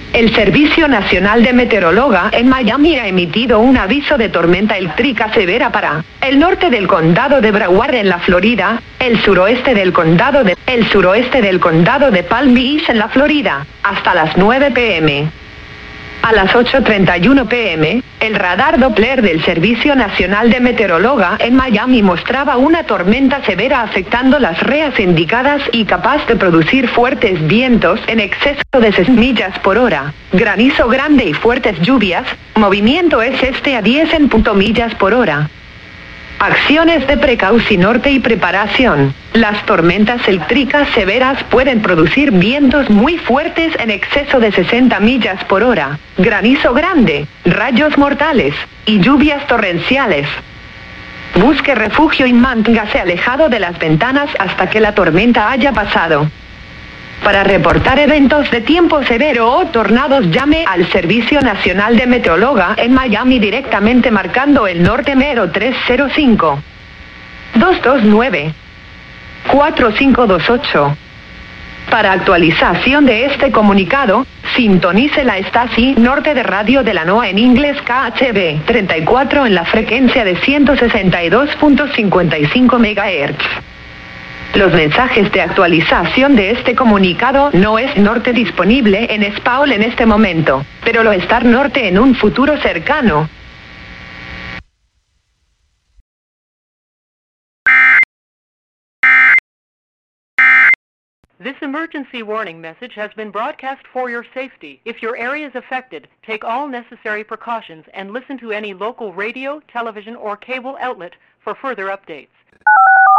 El Servicio Nacional de Meteorología en Miami ha emitido un aviso de tormenta eléctrica severa para el norte del condado de Broward en la Florida, el suroeste del condado de Palm Beach en la Florida, hasta las 9 p.m. A las 8:31 p.m., el radar Doppler del Servicio Nacional de Meteorología en Miami mostraba una tormenta severa afectando las reas indicadas y capaz de producir fuertes vientos en exceso de 60 millas por hora, granizo grande y fuertes lluvias, movimiento es a 10 millas por hora. Acciones de precaución norte y preparación. Las tormentas eléctricas severas pueden producir vientos muy fuertes en exceso de 60 millas por hora, granizo grande, rayos mortales, y lluvias torrenciales. Busque refugio y manténgase alejado de las ventanas hasta que la tormenta haya pasado. Para reportar eventos de tiempo severo o tornados, llame al Servicio Nacional de Meteorología en Miami directamente marcando el norte mero 305-229-4528. Para actualización de este comunicado, sintonice la estación norte de radio de la NOAA en inglés KHB 34 en la frecuencia de 162.55 MHz. Los mensajes de actualización de este comunicado no es norte disponible en español en este momento, pero lo estará norte en un futuro cercano. This emergency warning message has been broadcast for your safety. If your area is affected, take all necessary precautions and listen to any local radio, television, or cable outlet for further updates.